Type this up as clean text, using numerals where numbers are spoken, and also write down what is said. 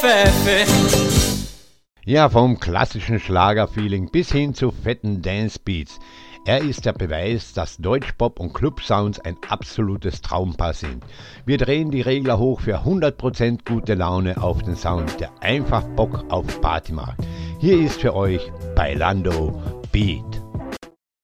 Ja, vom klassischen Schlagerfeeling bis hin zu fetten Dancebeats. Er ist der Beweis, dass Deutschpop und Clubsounds ein absolutes Traumpaar sind. Wir drehen die Regler hoch für 100% gute Laune auf den Sound, der einfach Bock auf Party macht. Hier ist für euch Bailando Beat.